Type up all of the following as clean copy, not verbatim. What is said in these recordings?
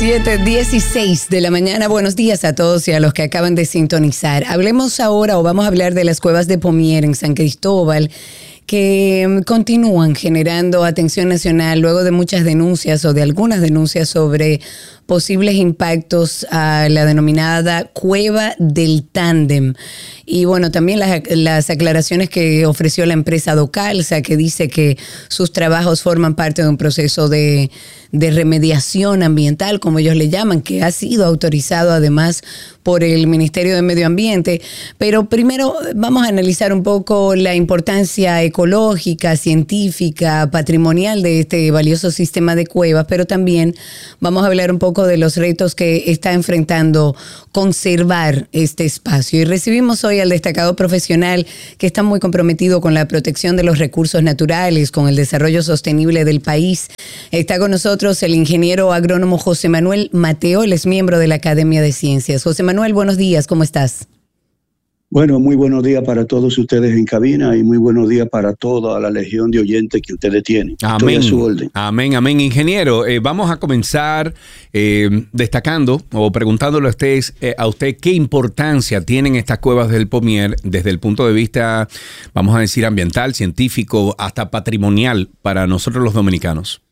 7:16 de la mañana. Buenos días a todos y a los que acaban de sintonizar. Hablemos ahora o vamos a hablar de las cuevas de Pomier en San Cristóbal, que continúan generando atención nacional luego de muchas denuncias o de algunas denuncias sobre posibles impactos a la denominada Cueva del Tándem. Y bueno, también las aclaraciones que ofreció la empresa Docalsa, que dice que sus trabajos forman parte de un proceso de remediación ambiental, como ellos le llaman, que ha sido autorizado además por el Ministerio de Medio Ambiente. Pero primero vamos a analizar un poco la importancia ecológica, científica, patrimonial de este valioso sistema de cuevas, pero también vamos a hablar un poco de los retos que está enfrentando conservar este espacio. Y recibimos hoy al destacado profesional que está muy comprometido con la protección de los recursos naturales, con el desarrollo sostenible del país. Está con nosotros el ingeniero agrónomo José Manuel Mateo, él es miembro de la Academia de Ciencias. José Manuel, buenos días, ¿cómo estás? Bueno, muy buenos días para todos ustedes en cabina y muy buenos días para toda la legión de oyentes que ustedes tienen. Amén. Estoy a su orden. Amén, amén. Ingeniero, vamos a comenzar destacando o preguntándole a usted qué importancia tienen estas cuevas del Pomier desde el punto de vista, vamos a decir, ambiental, científico, hasta patrimonial para nosotros los dominicanos.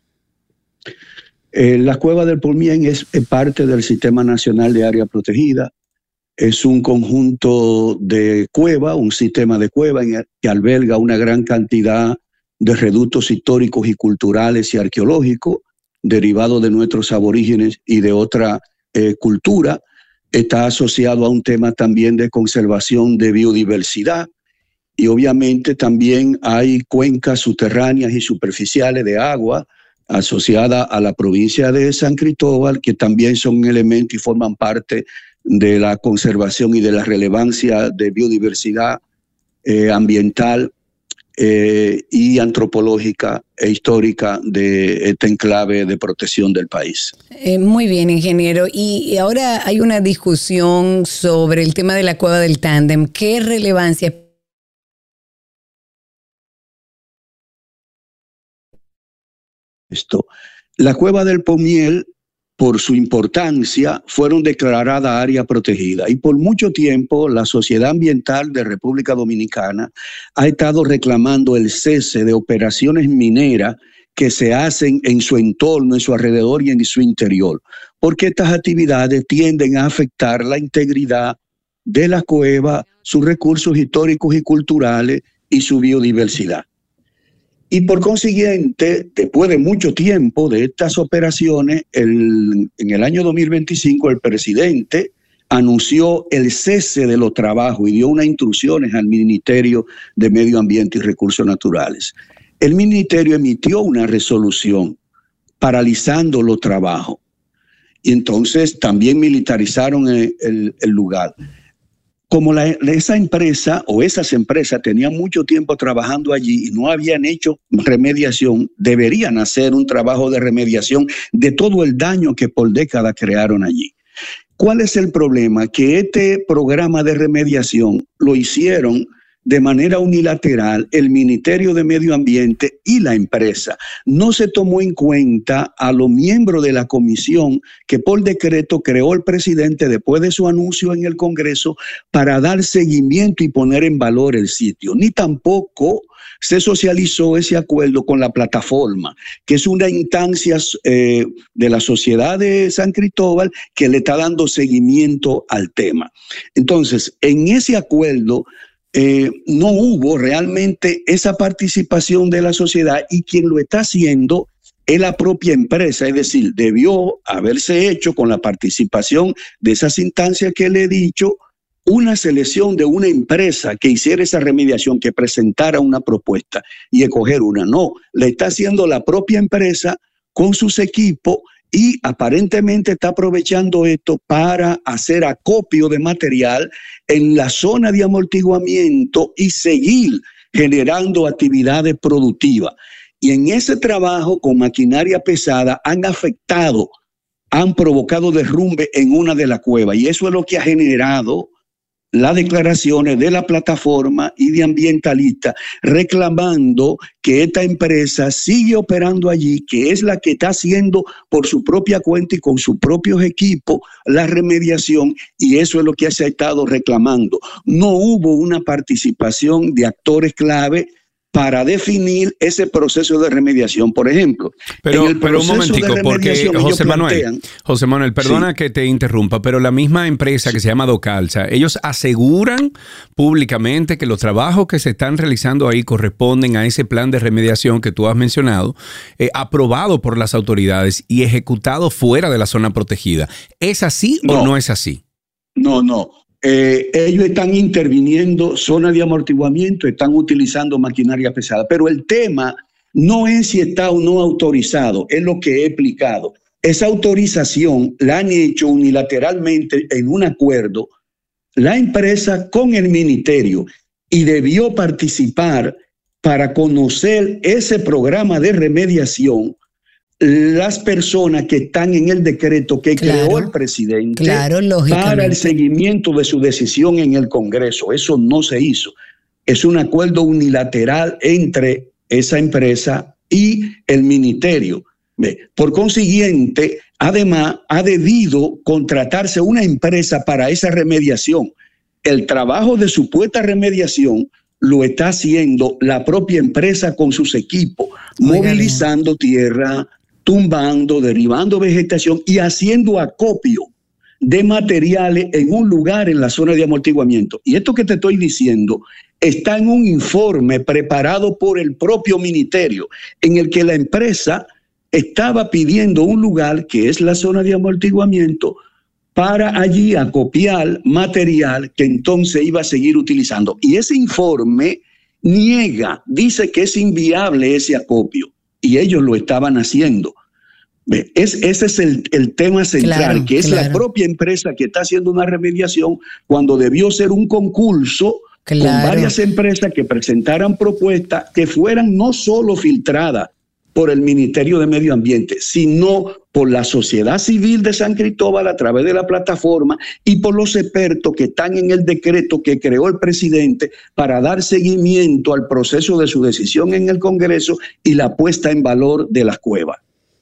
La cueva del Pomier es parte del Sistema Nacional de Área Protegida. Es un conjunto de cuevas, un sistema de cuevas que alberga una gran cantidad de reductos históricos y culturales y arqueológicos derivados de nuestros aborígenes y de otra cultura. Está asociado a un tema también de conservación de biodiversidad y obviamente también hay cuencas subterráneas y superficiales de agua asociadas a la provincia de San Cristóbal, que también son un elemento y forman parte de la conservación y de la relevancia de biodiversidad ambiental y antropológica e histórica de este enclave de protección del país. Muy bien, ingeniero. Y ahora hay una discusión sobre el tema de la Cueva del Tándem. ¿Qué relevancia? La Cueva del Pomier, por su importancia, fueron declaradas área protegida y por mucho tiempo la Sociedad Ambiental de República Dominicana ha estado reclamando el cese de operaciones mineras que se hacen en su entorno, en su alrededor y en su interior, porque estas actividades tienden a afectar la integridad de la cueva, sus recursos históricos y culturales y su biodiversidad. Y por consiguiente, después de mucho tiempo de estas operaciones, en el año 2025 el presidente anunció el cese de los trabajos y dio unas instrucciones al Ministerio de Medio Ambiente y Recursos Naturales. El ministerio emitió una resolución paralizando los trabajos y entonces también militarizaron el lugar. Como esa empresa o esas empresas tenían mucho tiempo trabajando allí y no habían hecho remediación, deberían hacer un trabajo de remediación de todo el daño que por décadas crearon allí. ¿Cuál es el problema? Que este programa de remediación lo hicieron de manera unilateral el Ministerio de Medio Ambiente y la empresa. No se tomó en cuenta a los miembros de la comisión que por decreto creó el presidente después de su anuncio en el Congreso para dar seguimiento y poner en valor el sitio. Ni tampoco se socializó ese acuerdo con la plataforma, que es una instancia de la sociedad de San Cristóbal que le está dando seguimiento al tema. Entonces, en ese acuerdo no hubo realmente esa participación de la sociedad y quien lo está haciendo es la propia empresa, es decir, debió haberse hecho con la participación de esas instancias que le he dicho, una selección de una empresa que hiciera esa remediación, que presentara una propuesta y escoger una. No, le está haciendo la propia empresa con sus equipos y aparentemente está aprovechando esto para hacer acopio de material en la zona de amortiguamiento y seguir generando actividades productivas. Y en ese trabajo con maquinaria pesada han provocado derrumbe en una de las cuevas y eso es lo que ha generado las declaraciones de la plataforma y de ambientalistas reclamando que esta empresa sigue operando allí, que es la que está haciendo por su propia cuenta y con sus propios equipos la remediación, y eso es lo que se ha estado reclamando. No hubo una participación de actores clave para definir ese proceso de remediación. Por ejemplo, pero un momentico, porque José Manuel, perdona que te interrumpa, pero la misma empresa que se llama Docalsa, ellos aseguran públicamente que los trabajos que se están realizando ahí corresponden a ese plan de remediación que tú has mencionado, aprobado por las autoridades y ejecutado fuera de la zona protegida. ¿Es así o no es así? No. Ellos están interviniendo zonas de amortiguamiento, están utilizando maquinaria pesada, pero el tema no es si está o no autorizado, es lo que he explicado. Esa autorización la han hecho unilateralmente en un acuerdo la empresa con el ministerio, y debió participar para conocer ese programa de remediación las personas que están en el decreto que creó el presidente para el seguimiento de su decisión en el Congreso. Eso no se hizo. Es un acuerdo unilateral entre esa empresa y el ministerio. Por consiguiente, además, ha debido contratarse una empresa para esa remediación. El trabajo de supuesta remediación lo está haciendo la propia empresa con sus equipos, movilizando tierra, tumbando, derribando vegetación y haciendo acopio de materiales en un lugar en la zona de amortiguamiento. Y esto que te estoy diciendo está en un informe preparado por el propio ministerio, en el que la empresa estaba pidiendo un lugar que es la zona de amortiguamiento para allí acopiar material que entonces iba a seguir utilizando. Y ese informe dice que es inviable ese acopio, y ellos lo estaban haciendo. Ese es el tema central, que es la propia empresa que está haciendo una remediación cuando debió ser un concurso con varias empresas que presentaran propuestas que fueran no solo filtradas por el Ministerio de Medio Ambiente, sino por la sociedad civil de San Cristóbal a través de la plataforma y por los expertos que están en el decreto que creó el presidente para dar seguimiento al proceso de su decisión en el Congreso y la puesta en valor de las cuevas.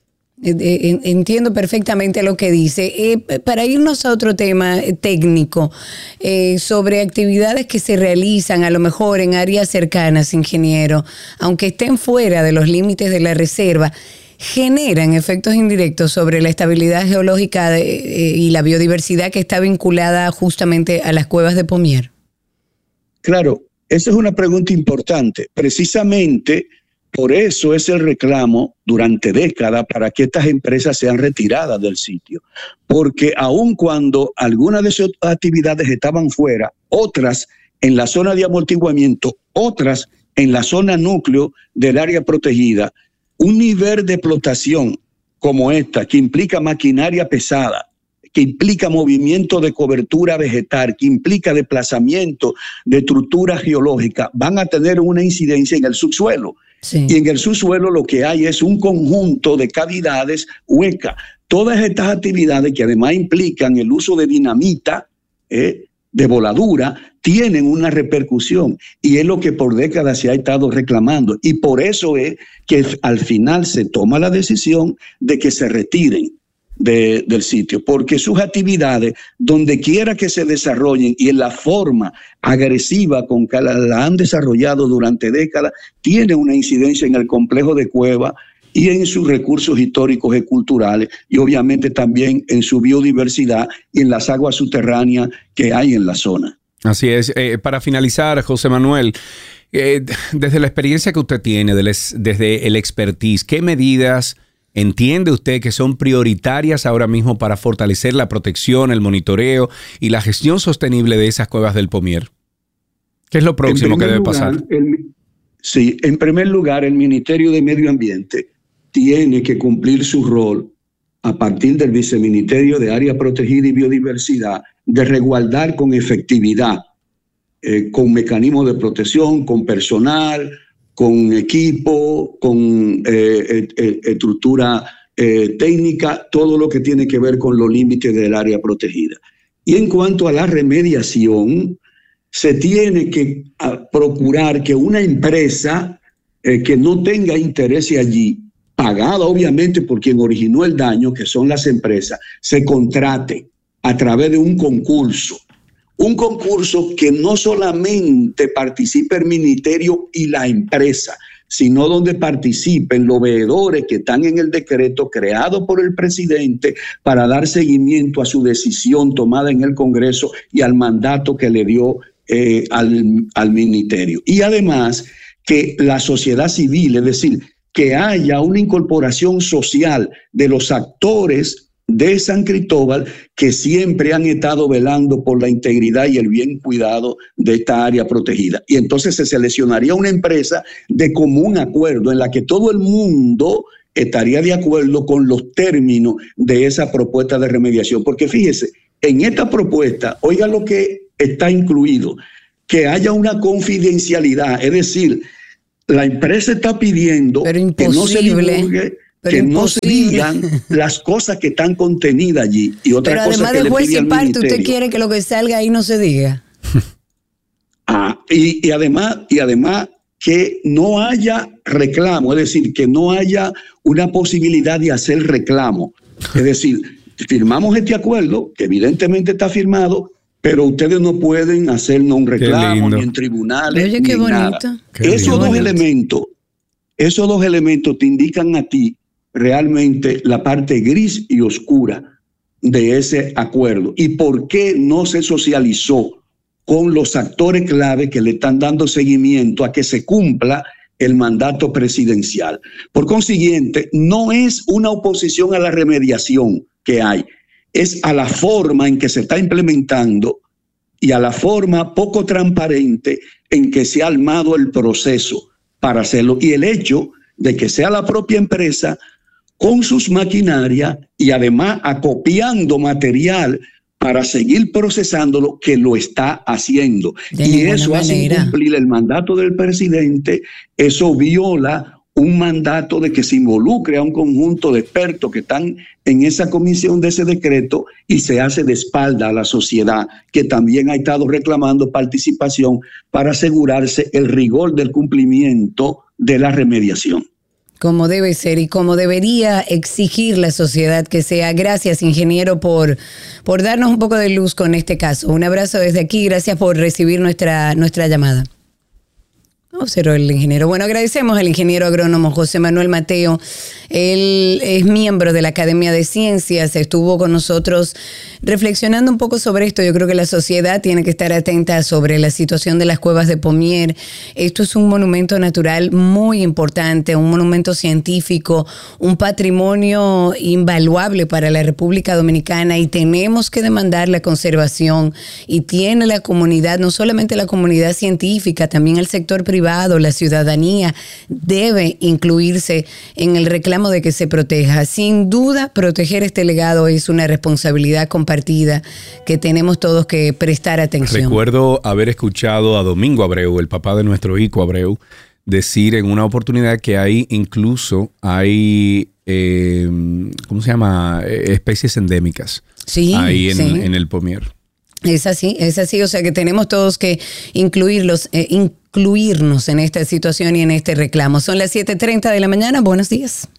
Entiendo perfectamente lo que dice. Para irnos a otro tema técnico, sobre actividades que se realizan a lo mejor en áreas cercanas, ingeniero, aunque estén fuera de los límites de la reserva, generan efectos indirectos sobre la estabilidad geológica y la biodiversidad que está vinculada justamente a las cuevas de Pomier. Claro, esa es una pregunta importante. Precisamente por eso es el reclamo durante décadas para que estas empresas sean retiradas del sitio. Porque aun cuando algunas de esas actividades estaban fuera, otras en la zona de amortiguamiento, otras en la zona núcleo del área protegida, un nivel de explotación como esta, que implica maquinaria pesada, que implica movimiento de cobertura vegetal, que implica desplazamiento de estructura geológica, van a tener una incidencia en el subsuelo. Sí. Y en el subsuelo lo que hay es un conjunto de cavidades huecas. Todas estas actividades, que además implican el uso de dinamita, de voladura, tienen una repercusión, y es lo que por décadas se ha estado reclamando, y por eso es que al final se toma la decisión de que se retiren del sitio, porque sus actividades, donde quiera que se desarrollen y en la forma agresiva con que la han desarrollado durante décadas, tiene una incidencia en el complejo de cuevas y en sus recursos históricos y culturales, y obviamente también en su biodiversidad y en las aguas subterráneas que hay en la zona. Así es. Para finalizar, José Manuel, desde la experiencia que usted tiene, desde el expertise, ¿qué medidas entiende usted que son prioritarias ahora mismo para fortalecer la protección, el monitoreo y la gestión sostenible de esas cuevas del Pomier? ¿Qué es lo próximo que debe pasar? Sí, en primer lugar, el Ministerio de Medio Ambiente tiene que cumplir su rol a partir del Viceministerio de Área Protegida y Biodiversidad de resguardar con efectividad, con mecanismos de protección, con personal, con equipo, con estructura técnica, todo lo que tiene que ver con los límites del área protegida. Y en cuanto a la remediación, se tiene que procurar que una empresa que no tenga interés allí, pagada obviamente por quien originó el daño, que son las empresas, se contrate a través de un concurso. Un concurso que no solamente participe el ministerio y la empresa, sino donde participen los veedores que están en el decreto creado por el presidente para dar seguimiento a su decisión tomada en el Congreso y al mandato que le dio al ministerio. Y además que la sociedad civil, es decir, que haya una incorporación social de los actores de San Cristóbal que siempre han estado velando por la integridad y el bien cuidado de esta área protegida. Y entonces se seleccionaría una empresa de común acuerdo en la que todo el mundo estaría de acuerdo con los términos de esa propuesta de remediación. Porque fíjese, en esta propuesta, oiga lo que está incluido, que haya una confidencialidad, es decir, la empresa está pidiendo que no se divulgue, que no se digan las cosas que están contenidas allí. Y otra cosa además que de juez le pide y al parte, ministerio, usted quiere que lo que salga ahí no se diga. Y además que no haya reclamo, es decir, que no haya una posibilidad de hacer reclamo. Es decir, firmamos este acuerdo, que evidentemente está firmado, pero ustedes no pueden hacernos un reclamo ni en tribunales. Oye, qué ni bonito. nada. Esos dos elementos te indican a ti realmente la parte gris y oscura de ese acuerdo y por qué no se socializó con los actores clave que le están dando seguimiento a que se cumpla el mandato presidencial. Por consiguiente, no es una oposición a la remediación que hay, es a la forma en que se está implementando y a la forma poco transparente en que se ha armado el proceso para hacerlo. Y el hecho de que sea la propia empresa con sus maquinarias y además acopiando material para seguir procesándolo, que lo está haciendo. Y eso hace incumplir el mandato del presidente, eso viola un mandato de que se involucre a un conjunto de expertos que están en esa comisión de ese decreto y se hace de espalda a la sociedad, que también ha estado reclamando participación para asegurarse el rigor del cumplimiento de la remediación. Como debe ser y como debería exigir la sociedad que sea. Gracias, ingeniero, por darnos un poco de luz con este caso. Un abrazo desde aquí, gracias por recibir nuestra llamada. Observó el ingeniero. Bueno, agradecemos al ingeniero agrónomo José Manuel Mateo. Él es miembro de la Academia de Ciencias, estuvo con nosotros reflexionando un poco sobre esto. Yo creo que la sociedad tiene que estar atenta sobre la situación de las cuevas de Pomier. Esto es un monumento natural muy importante, un monumento científico, un patrimonio invaluable para la República Dominicana y tenemos que demandar la conservación y tiene la comunidad, no solamente la comunidad científica, también el sector privado, la ciudadanía debe incluirse en el reclamo de que se proteja. Sin duda, proteger este legado es una responsabilidad compartida que tenemos todos que prestar atención. Recuerdo haber escuchado a Domingo Abreu, el papá de nuestro Ico Abreu, decir en una oportunidad que hay ¿cómo se llama? Especies endémicas. Sí, ahí en el Pomier. Es así, o sea que tenemos todos que incluirnos en esta situación y en este reclamo. Son las 7:30 de la mañana, buenos días.